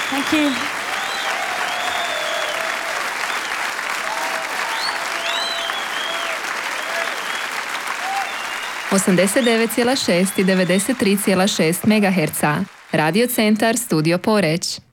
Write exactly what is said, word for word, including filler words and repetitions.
Thank you. osamdeset devet zarez šest i devedeset tri zarez šest megaherca. Radio centar Studio Poreč.